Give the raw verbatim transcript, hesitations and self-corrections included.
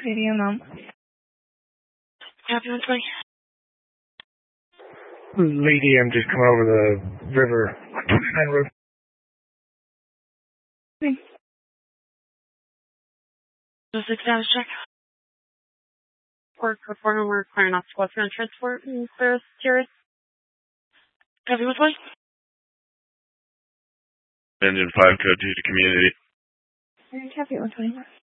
Lady M, um. Happy one twenty. Lady M just come over the river. twenty-nine road. Thanks. Just a status check. Port performer, we're clearing off squad ground transport and clear security. Happy one twenty. Engine five code two to community. Happy one twenty.